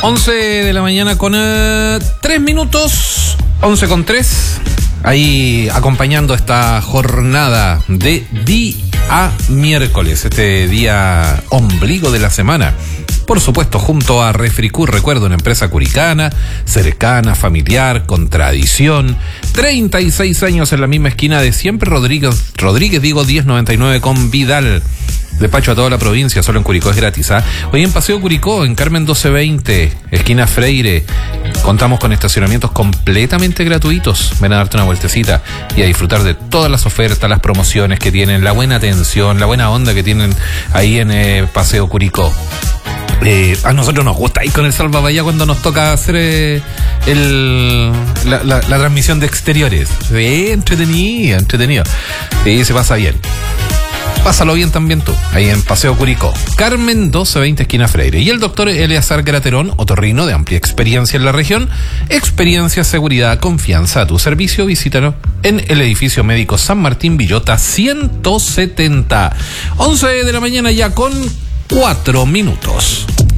11 de la mañana con 3 minutos, 11 con 3, ahí acompañando esta jornada de día miércoles, este día ombligo de la semana. Por supuesto, junto a Refricur, recuerdo, una empresa curicana, cercana, familiar, con tradición. 36 años en la misma esquina de siempre, Rodríguez, 1099 con Vidal. Despacho a toda la provincia, solo en Curicó es gratis, ¿ah? Hoy en Paseo Curicó, en Carmen 1220, esquina Freire, contamos con estacionamientos completamente gratuitos. Ven a darte una vueltecita y a disfrutar de todas las ofertas, las promociones que tienen, la buena atención, la buena onda que tienen ahí en Paseo Curicó. A nosotros nos gusta ir con el Salvavalla cuando nos toca hacer la transmisión de exteriores. Entretenido. Sí, se pasa bien. Pásalo bien también tú, ahí en Paseo Curicó, Carmen 1220, esquina Freire. Y el doctor Eleazar Graterón, otorrino de amplia experiencia en la región. Experiencia, seguridad, confianza a tu servicio. Visítalo en el edificio médico San Martín Villota 170. 11 de la mañana ya con 4 minutos.